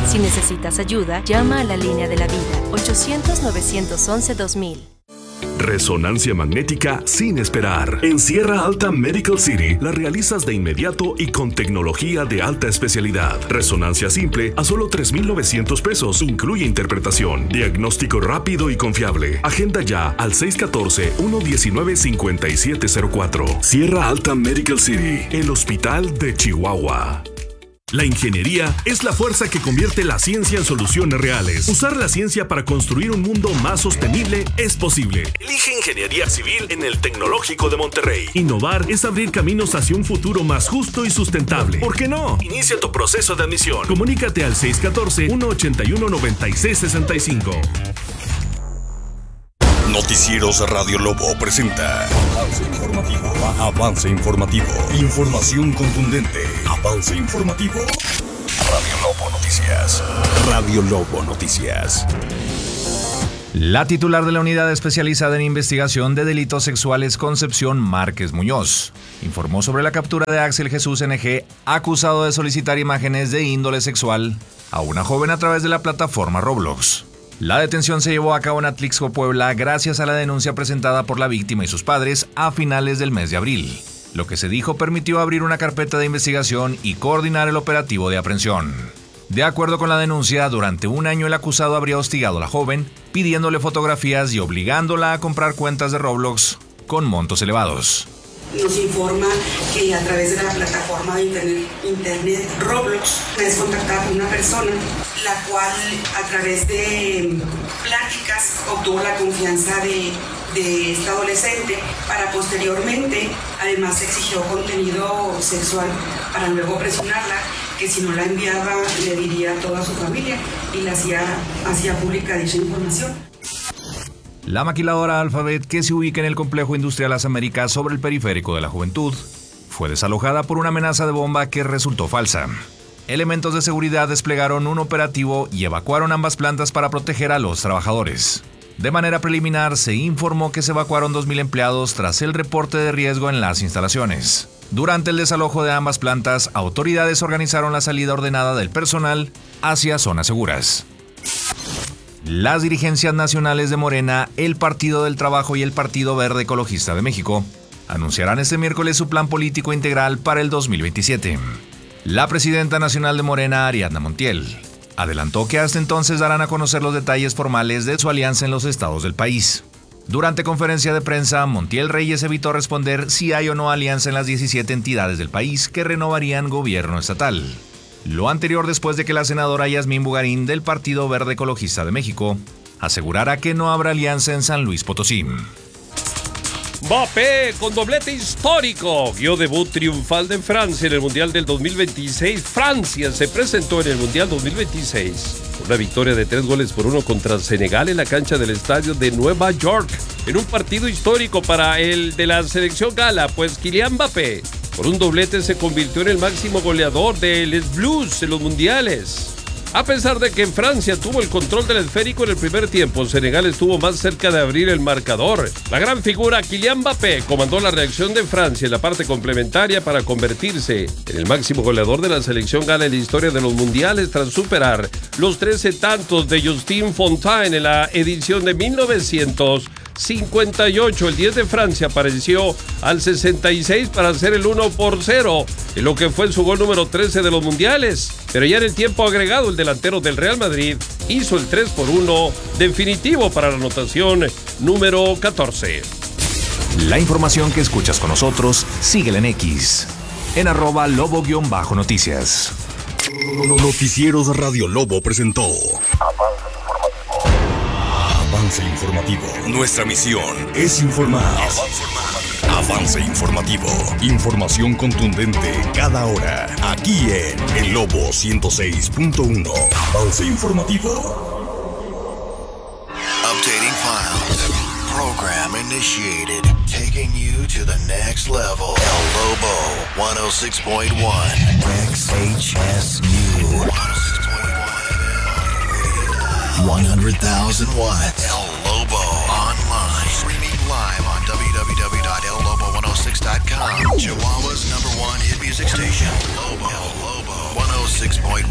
Si necesitas ayuda, llama a la línea de la vida, 800-911-2000. Resonancia magnética sin esperar. En Sierra Alta Medical City la realizas de inmediato y con tecnología de alta especialidad. Resonancia simple a solo $3,900. Incluye interpretación, diagnóstico rápido y confiable. Agenda ya al 614-119-5704. Sierra Alta Medical City, el hospital de Chihuahua. La ingeniería es la fuerza que convierte la ciencia en soluciones reales. Usar la ciencia para construir un mundo más sostenible es posible. Elige Ingeniería Civil en el Tecnológico de Monterrey. Innovar es abrir caminos hacia un futuro más justo y sustentable. ¿Por qué no? Inicia tu proceso de admisión. Comunícate al 614-181-9665. Noticieros Radio Lobo presenta Avance Informativo. Avance Informativo. Información contundente. Avance Informativo. Radio Lobo Noticias. Radio Lobo Noticias. La titular de la Unidad Especializada en Investigación de Delitos Sexuales, Concepción Márquez Muñoz, informó sobre la captura de Axel Jesús NG, acusado de solicitar imágenes de índole sexual a una joven a través de la plataforma Roblox. La detención se llevó a cabo en Atlixco, Puebla, gracias a la denuncia presentada por la víctima y sus padres a finales del mes de abril. Lo que se dijo permitió abrir una carpeta de investigación y coordinar el operativo de aprehensión. De acuerdo con la denuncia, durante un año el acusado habría hostigado a la joven, pidiéndole fotografías y obligándola a comprar cuentas de Roblox con montos elevados. Nos informa que a través de la plataforma de internet Roblox puedes contactar a una persona, la cual a través de pláticas obtuvo la confianza de esta adolescente para posteriormente, además exigió contenido sexual para luego presionarla, que si no la enviaba le diría a toda su familia y la hacía pública dicha información. La maquiladora Alphabet, que se ubica en el Complejo Industrial Las Américas sobre el Periférico de la Juventud, fue desalojada por una amenaza de bomba que resultó falsa. Elementos de seguridad desplegaron un operativo y evacuaron ambas plantas para proteger a los trabajadores. De manera preliminar, se informó que se evacuaron 2,000 empleados tras el reporte de riesgo en las instalaciones. Durante el desalojo de ambas plantas, autoridades organizaron la salida ordenada del personal hacia zonas seguras. Las dirigencias nacionales de Morena, el Partido del Trabajo y el Partido Verde Ecologista de México anunciarán este miércoles su plan político integral para el 2027. La presidenta nacional de Morena, Ariadna Montiel, adelantó que hasta entonces darán a conocer los detalles formales de su alianza en los estados del país. Durante conferencia de prensa, Montiel Reyes evitó responder si hay o no alianza en las 17 entidades del país que renovarían gobierno estatal. Lo anterior después de que la senadora Yasmín Bugarín del Partido Verde Ecologista de México asegurara que no habrá alianza en San Luis Potosí. Mbappé con doblete histórico vio debut triunfal de Francia en el Mundial del 2026. Francia se presentó en el Mundial 2026. Una victoria de 3-1 contra Senegal en la cancha del estadio de Nueva York. En un partido histórico para el de la selección gala, pues Kylian Mbappé por un doblete se convirtió en el máximo goleador de Les Blues en los mundiales. A pesar de que Francia tuvo el control del esférico en el primer tiempo, Senegal estuvo más cerca de abrir el marcador. La gran figura Kylian Mbappé comandó la reacción de Francia en la parte complementaria para convertirse en el máximo goleador de la selección gala en la historia de los mundiales tras superar los 13 tantos de Justin Fontaine en la edición de 1958. El 10 de Francia apareció al 66 para hacer el 1-0 en lo que fue su gol número 13 de los mundiales. Pero ya en el tiempo agregado, el delantero del Real Madrid hizo el 3-1 definitivo para la anotación número 14. La información que escuchas con nosotros, síguela en X, en @lobo_noticias. Noticieros Radio Lobo presentó Avance Informativo. Nuestra misión es informar. Avance Informativo. Información contundente cada hora. Aquí en El Lobo 106.1. Avance Informativo. Updating files. Program initiated. Taking you to the next level. El Lobo 106.1. XHSU. 100,000 watts. El Lobo online. Streaming live on www.ellobo106.com. Chihuahua's #1 hit music station. El Lobo 106.1.